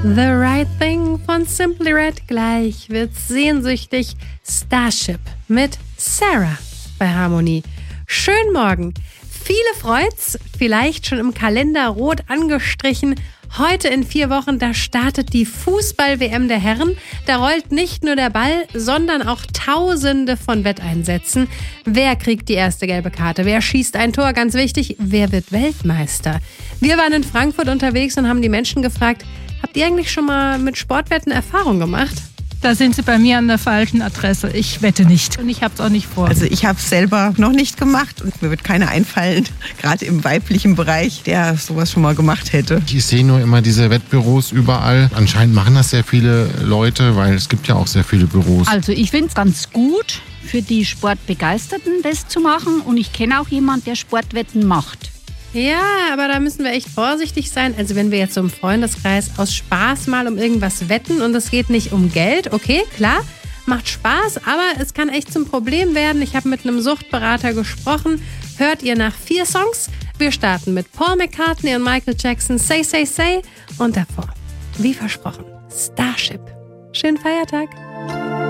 The Right Thing von Simply Red. Gleich wird's sehnsüchtig. Starship mit Sarah bei Harmonie. Schönen Morgen. Viele freut's, vielleicht schon im Kalender rot angestrichen. Heute in 4 Wochen, da startet die Fußball-WM der Herren. Da rollt nicht nur der Ball, sondern auch Tausende von Wetteinsätzen. Wer kriegt die erste gelbe Karte? Wer schießt ein Tor? Ganz wichtig, wer wird Weltmeister? Wir waren in Frankfurt unterwegs und haben die Menschen gefragt, habt ihr eigentlich schon mal mit Sportwetten Erfahrung gemacht? Da sind Sie bei mir an der falschen Adresse. Ich wette nicht und ich habe es auch nicht vor. Also ich habe es selber noch nicht gemacht und mir wird keiner einfallen, gerade im weiblichen Bereich, der sowas schon mal gemacht hätte. Ich sehe nur immer diese Wettbüros überall. Anscheinend machen das sehr viele Leute, weil es gibt ja auch sehr viele Büros. Also ich finde es ganz gut, für die Sportbegeisterten das zu machen und ich kenne auch jemanden, der Sportwetten macht. Ja, aber da müssen wir echt vorsichtig sein. Also wenn wir jetzt so im Freundeskreis aus Spaß mal um irgendwas wetten und es geht nicht um Geld, okay, klar, macht Spaß, aber es kann echt zum Problem werden. Ich habe mit einem Suchtberater gesprochen. Hört ihr nach 4 Songs? Wir starten mit Paul McCartney und Michael Jackson, Say, Say, Say. Und davor, wie versprochen, Starship. Schönen Feiertag.